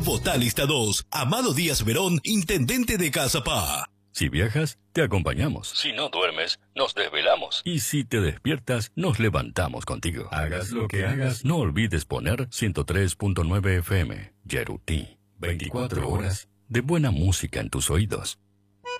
Votá Lista 2. Amado Díaz Verón, Intendente de Cazapá. Si viajas, te acompañamos. Si no duermes, nos desvelamos. Y si te despiertas, nos levantamos contigo. Hagas lo que hagas, no olvides poner 103.9 FM. Yeruti. 24 horas de buena música en tus oídos.